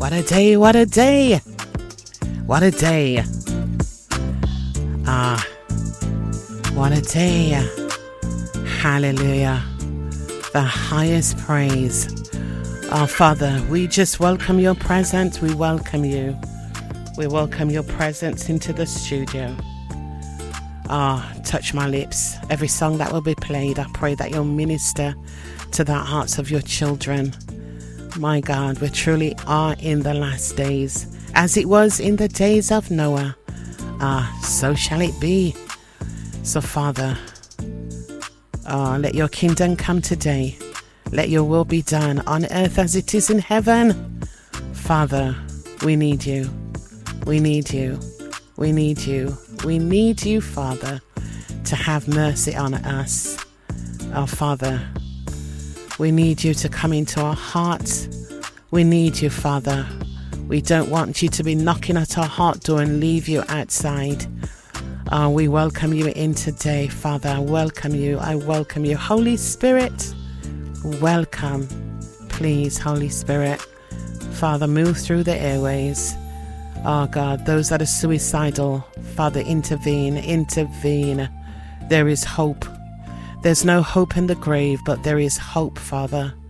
What a day, what a day. What a day. What a day. Hallelujah. The highest praise. Our Father, we just welcome your presence. We welcome you. We welcome your presence into the studio. Touch my lips. Every song that will be played, I pray that you'll minister to the hearts of your children. My God, we truly are in the last days. As it was in the days of Noah, so shall it be. So Father, let your kingdom come today. Let your will be done on earth as it is in heaven. Father, we need you. We need you. We need you. We need you, Father, to have mercy on us. Our Father, we need you to come into our hearts. We need you, Father. We don't want you to be knocking at our heart door and leave you outside. We welcome you in today, Father. I welcome you. I welcome you. Holy Spirit, welcome. Please, Holy Spirit. Father, move through the airways. Oh, God, those that are suicidal, Father, intervene, intervene. There is hope. There's no hope in the grave, but there is hope, Father.